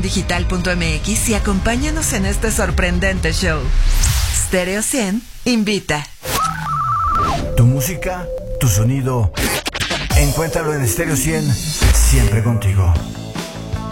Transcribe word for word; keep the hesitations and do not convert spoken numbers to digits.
digital punto m x y acompáñanos en este sorprendente show. Stereo cien invita. Tu música, tu sonido, encuéntralo en Stereo cien, siempre contigo.